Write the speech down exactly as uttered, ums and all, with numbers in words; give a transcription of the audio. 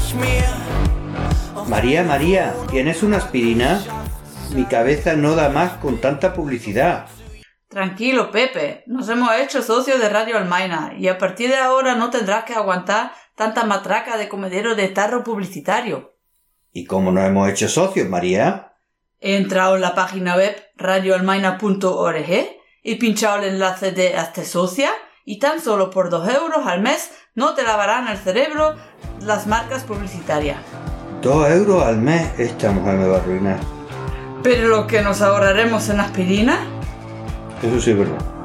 María, María, ¿tienes una aspirina? Mi cabeza no da más con tanta publicidad. Tranquilo, Pepe, nos hemos hecho socios de Radio Almaina y a partir de ahora no tendrás que aguantar tanta matraca de comedero de tarro publicitario. ¿Y cómo nos hemos hecho socios, María? He entrado en la página web radio almaina punto org y pinchado el enlace de Hazte socia y tan solo por dos euros al mes no te lavarán el cerebro las marcas publicitarias. Dos euros al mes, esta mujer me va a arruinar. Pero lo que nos ahorraremos en aspirina... Eso sí es verdad.